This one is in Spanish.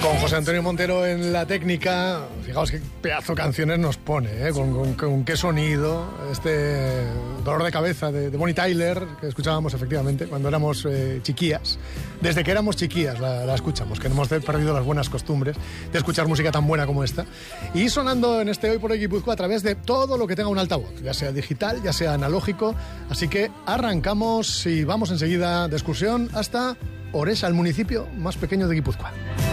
Con José Antonio Montero en la técnica. Fijaos qué pedazo de canciones nos pone, ¿eh? Con qué sonido. Este dolor de cabeza de Bonnie Tyler, que escuchábamos efectivamente cuando éramos chiquillas. Desde que éramos chiquillas la escuchamos, que hemos perdido las buenas costumbres de escuchar música tan buena como esta. Y sonando en este Hoy por Hoy Guipúzcoa a través de todo lo que tenga un altavoz, ya sea digital, ya sea analógico. Así que arrancamos y vamos enseguida de excursión hasta Oresa, el municipio más pequeño de Guipúzcoa.